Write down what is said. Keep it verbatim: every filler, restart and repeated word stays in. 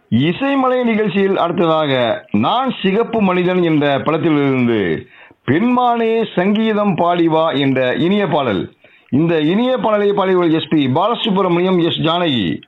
இசைமலை நிகழ்ச்சியில் அடுத்ததாக நான் சிகப்பு மனிதன் என்ற படத்திலிருந்து பெண்மானே சங்கீதம் பாடிவா என்ற இனிய பாடல். இந்த இனிய பாடலை பாடியுள்ள S B Balasubramaniam, S Janaki.